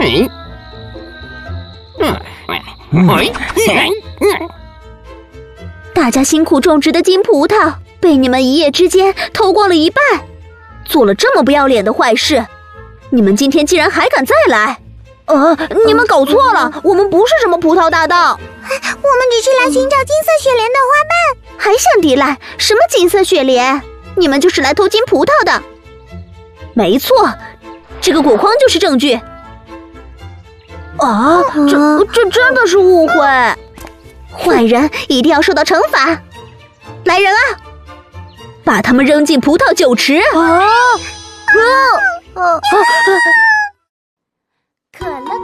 大家辛苦种植的金葡萄被你们一夜之间偷光了一半，做了这么不要脸的坏事，你们今天竟然还敢再来？你们搞错了，我们不是什么葡萄大盗，我们只是来寻找金色雪莲的花瓣。 还想抵赖？什么金色雪莲？你们就是来偷金葡萄的。没错，这个果筐就是证据。这真的是误会，坏人一定要受到惩罚。来人啊，把他们扔进葡萄酒池。 可乐。